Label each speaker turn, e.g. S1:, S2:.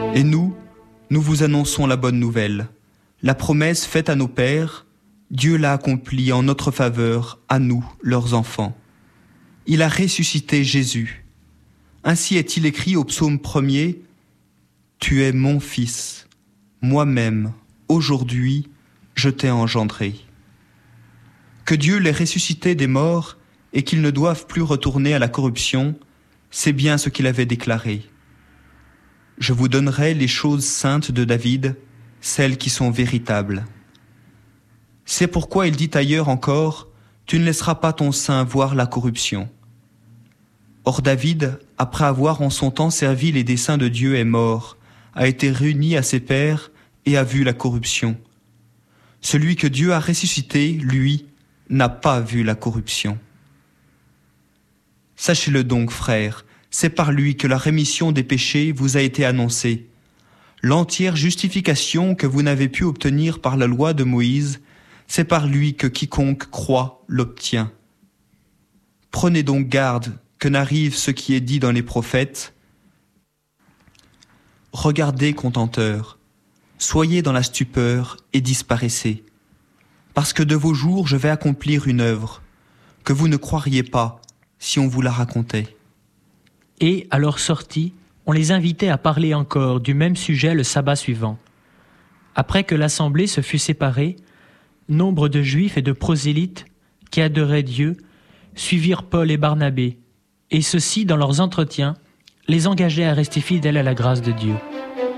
S1: Et nous vous annonçons la bonne nouvelle. La promesse faite à nos pères, Dieu l'a accomplie en notre faveur, à nous, leurs enfants. Il a ressuscité Jésus. Ainsi est-il écrit au psaume 1er, « Tu es mon fils, moi-même, aujourd'hui, je t'ai engendré. » Que Dieu l'ait ressuscité des morts et qu'ils ne doivent plus retourner à la corruption, c'est bien ce qu'il avait déclaré. Je vous donnerai les choses saintes de David, celles qui sont véritables. C'est pourquoi il dit ailleurs encore, tu ne laisseras pas ton sein voir la corruption. Or David, après avoir en son temps servi les desseins de Dieu, est mort, a été réuni à ses pairs et a vu la corruption. Celui que Dieu a ressuscité, lui, n'a pas vu la corruption. Sachez-le donc, frères, c'est par lui que la rémission des péchés vous a été annoncée. L'entière justification que vous n'avez pu obtenir par la loi de Moïse, c'est par lui que quiconque croit l'obtient. Prenez donc garde que n'arrive ce qui est dit dans les prophètes. Regardez, contenteurs, soyez dans la stupeur et disparaissez, parce que de vos jours je vais accomplir une œuvre que vous ne croiriez pas si on vous la racontait.
S2: Et, à leur sortie, on les invitait à parler encore du même sujet le sabbat suivant. Après que l'assemblée se fut séparée, nombre de Juifs et de prosélytes qui adoraient Dieu suivirent Paul et Barnabé, et ceux-ci, dans leurs entretiens, les engageaient à rester fidèles à la grâce de Dieu.